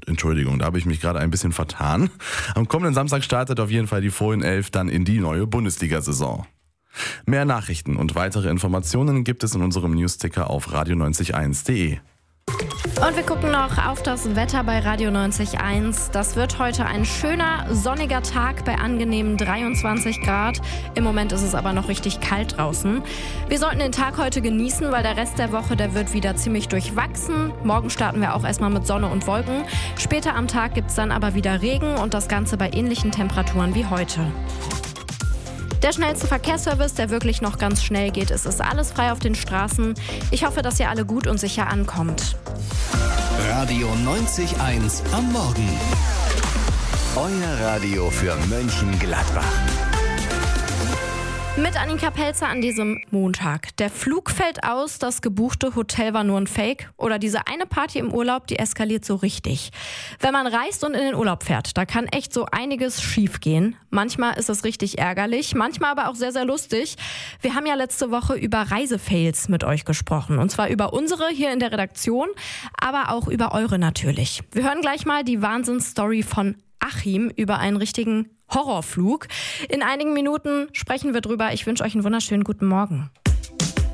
Entschuldigung, da habe ich mich gerade ein bisschen vertan. Am kommenden Samstag startet auf jeden Fall die Fohlen 11 dann in die neue Bundesliga-Saison. Mehr Nachrichten und weitere Informationen gibt es in unserem Newsticker auf radio901.de. Und wir gucken noch auf das Wetter bei Radio 90.1. Das wird heute ein schöner, sonniger Tag bei angenehmen 23 Grad. Im Moment ist es aber noch richtig kalt draußen. Wir sollten den Tag heute genießen, weil der Rest der Woche, der wird wieder ziemlich durchwachsen. Morgen starten wir auch erstmal mit Sonne und Wolken. Später am Tag gibt es dann aber wieder Regen und das Ganze bei ähnlichen Temperaturen wie heute. Der schnellste Verkehrsservice, der wirklich noch ganz schnell geht. Es ist alles frei auf den Straßen. Ich hoffe, dass ihr alle gut und sicher ankommt. Radio 90.1 am Morgen. Euer Radio für Mönchengladbach. Mit Annika Pelzer an diesem Montag. Der Flug fällt aus, das gebuchte Hotel war nur ein Fake. Oder diese eine Party im Urlaub, die eskaliert so richtig. Wenn man reist und in den Urlaub fährt, da kann echt so einiges schief gehen. Manchmal ist es richtig ärgerlich, manchmal aber auch sehr, sehr lustig. Wir haben ja letzte Woche über Reisefails mit euch gesprochen. Und zwar über unsere hier in der Redaktion, aber auch über eure natürlich. Wir hören gleich mal die Wahnsinnsstory von Achim über einen richtigen Horrorflug. In einigen Minuten sprechen wir drüber. Ich wünsche euch einen wunderschönen guten Morgen.